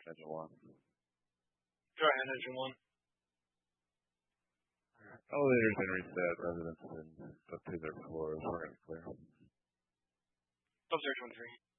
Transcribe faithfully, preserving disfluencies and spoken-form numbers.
engine one. Go ahead, engine one. Elevators been reset. Residents been up to their floors. We're going to clear. Observation one three.